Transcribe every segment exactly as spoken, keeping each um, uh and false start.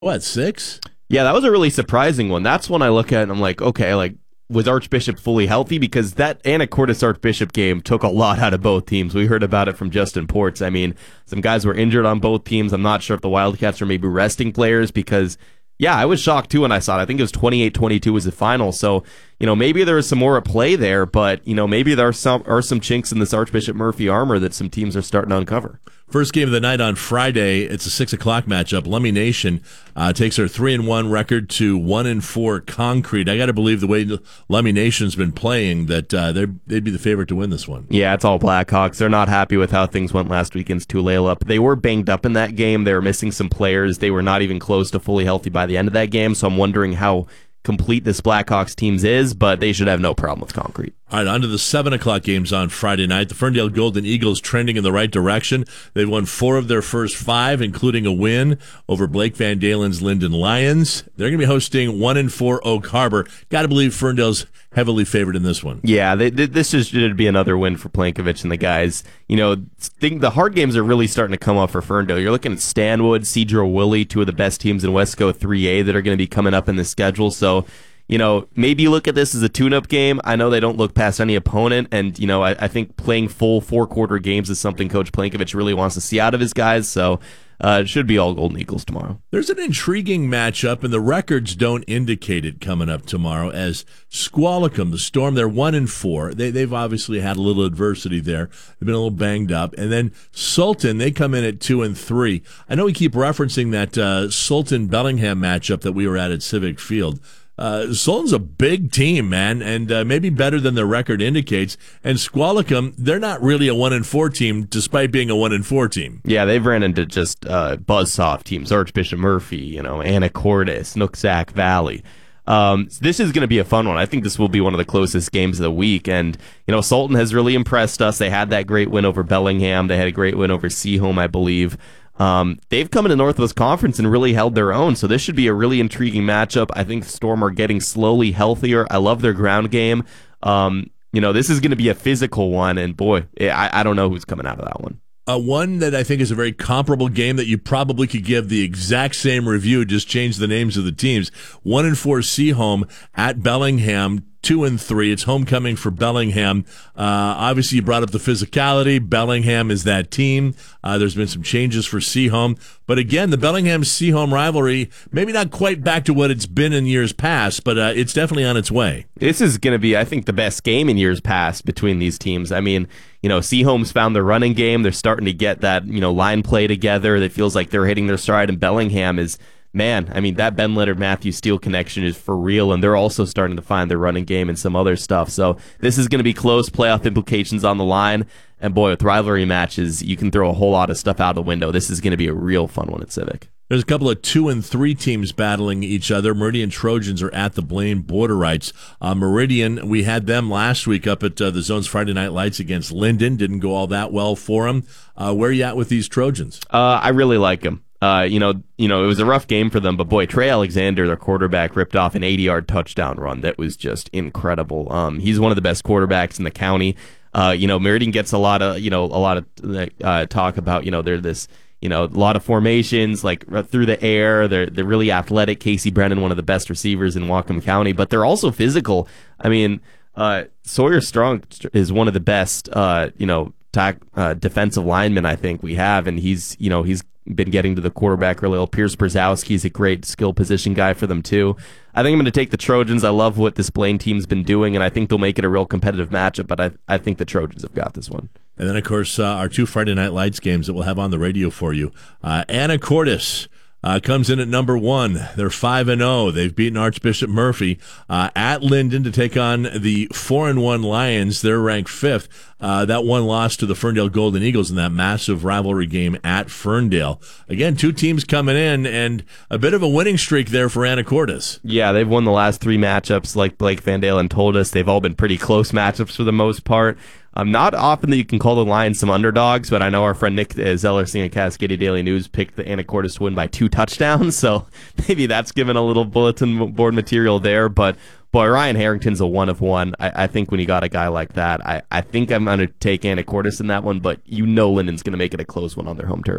What, six? Yeah, that was a really surprising one. That's one I look at and I'm like, okay, like, was Archbishop fully healthy? Because that Anacortes Archbishop game took a lot out of both teams. We heard about it from Justin Ports. I mean, some guys were injured on both teams. I'm not sure if the Wildcats were maybe resting players because, yeah, I was shocked too when I saw it. I think it was twenty-eight twenty-two was the final. So, you know, maybe there was some more at play there, but, you know, maybe there are some, are some chinks in this Archbishop Murphy armor that some teams are starting to uncover. First game of the night on Friday. It's a six o'clock matchup. Lummi Nation uh, takes their three and one record to one and four Concrete. I got to believe the way Lummi Nation's been playing that uh, they'd be the favorite to win this one. Yeah, it's all Blackhawks. They're not happy with how things went last week against Tulalip. They were banged up in that game. They were missing some players. They were not even close to fully healthy by the end of that game. So I'm wondering how complete this Blackhawks teams is, but they should have no problem with Concrete. All right, on to the seven o'clock games on Friday night. The Ferndale Golden Eagles trending in the right direction. They've won four of their first five, including a win over Blake Van Dalen's Linden Lions. They're going to be hosting one and four Oak Harbor. Got to believe Ferndale's heavily favored in this one. Yeah, they, they, this is should be another win for Plankovich and the guys. You know, think the hard games are really starting to come up for Ferndale. You're looking at Stanwood, Cedro Willie, two of the best teams in Wesco three A that are going to be coming up in the schedule. So, you know, maybe look at this as a tune-up game. I know they don't look past any opponent, and, you know, I, I think playing full four-quarter games is something Coach Plankovich really wants to see out of his guys, so uh, it should be all Golden Eagles tomorrow. There's an intriguing matchup, and the records don't indicate it coming up tomorrow, as Squalicum, the Storm, they're one and four. They, they've obviously had a little adversity there. They've been a little banged up. And then Sultan, they come in at two and three. I know we keep referencing that uh, Sultan-Bellingham matchup that we were at at Civic Field. Uh, Sultan's a big team, man, and uh, maybe better than their record indicates. And Squalicum, they're not really a one and four team, despite being a one and four team. Yeah, they've ran into just uh, buzzsaw teams: Archbishop Murphy, you know, Anacortes, Nooksack Valley. Um, this is going to be a fun one. I think this will be one of the closest games of the week. And, you know, Sultan has really impressed us. They had that great win over Bellingham. They had a great win over Seaholm, I believe. Um, they've come into Northwest Conference and really held their own, so this should be a really intriguing matchup. I think Storm are getting slowly healthier. I love their ground game. Um, you know, this is going to be a physical one, and boy, I, I don't know who's coming out of that one. Uh, one that I think is a very comparable game that you probably could give the exact same review, just change the names of the teams. One and four Seaholm at Bellingham. Two and three. It's homecoming for Bellingham. Uh, obviously, you brought up the physicality. Bellingham is that team. Uh, there's been some changes for Seaholm. But again, the Bellingham-Seaholm rivalry, maybe not quite back to what it's been in years past, but uh, it's definitely on its way. This is going to be, I think, the best game in years past between these teams. I mean, you know, Seaholm's found their running game. They're starting to get that, you know, line play together. It feels like they're hitting their stride, and Bellingham is... Man, I mean, that Ben Leonard-Matthew Steele connection is for real, and they're also starting to find their running game and some other stuff. So this is going to be close, playoff implications on the line. And boy, with rivalry matches, you can throw a whole lot of stuff out the window. This is going to be a real fun one at Civic. There's a couple of two and three teams battling each other. Meridian Trojans are at the Blaine Borderites. Uh, Meridian, we had them last week up at uh, the Zone's Friday Night Lights against Linden. Didn't go all that well for them. Uh, where are you at with these Trojans? Uh, I really like them. Uh, you know, you know, it was a rough game for them, but boy, Trey Alexander, their quarterback, ripped off an eighty-yard touchdown run that was just incredible. Um, he's one of the best quarterbacks in the county. Uh, you know, Meridian gets a lot of, you know, a lot of uh, talk about, you know, they're this, you know, a lot of formations like through the air. They're they're really athletic. Casey Brennan, one of the best receivers in Whatcom County, but they're also physical. I mean, uh, Sawyer Strong is one of the best, uh, you know, tack, uh, defensive linemen I think we have, and he's, you know, he's been getting to the quarterback really well. Pierce Brzezowski's a great skill position guy for them too. I think I'm going to take the Trojans. I love what this Blaine team's been doing, and I think they'll make it a real competitive matchup, but I, I think the Trojans have got this one. And then, of course, uh, our two Friday Night Lights games that we'll have on the radio for you. Uh, Anacortes Uh, comes in at number one. They're five and zero. They've beaten Archbishop Murphy uh, at Linden to take on the four and one Lions. They're ranked fifth. Uh, that one loss to the Ferndale Golden Eagles in that massive rivalry game at Ferndale. Again, two teams coming in, and a bit of a winning streak there for Anacortes. Yeah, they've won the last three matchups, like Blake Van Dalen told us. They've all been pretty close matchups for the most part. Um, not often that you can call the Lions some underdogs, but I know our friend Nick uh, Zellersing at Cascadia Daily News picked the Anacortes to win by two touchdowns, so maybe that's given a little bulletin board material there. But boy, Ryan Harrington's a one of one. I, I think when you got a guy like that, I, I think I'm going to take Anacortes in that one, but you know Linden's going to make it a close one on their home turf.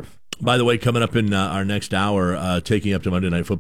By the way, coming up in uh, our next hour, uh, taking up to Monday Night Football.